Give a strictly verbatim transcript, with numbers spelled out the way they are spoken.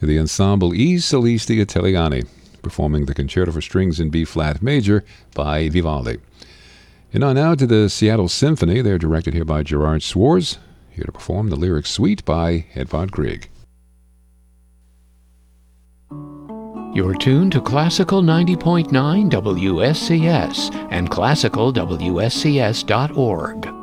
the ensemble I Solisti Italiani, performing the Concerto for Strings in B-flat major by Vivaldi. And on now to the Seattle Symphony. They're directed here by Gerard Swartz, here to perform the Lyric Suite by Edvard Grieg. You're tuned to Classical ninety point nine W S C S and classical W S C S dot org.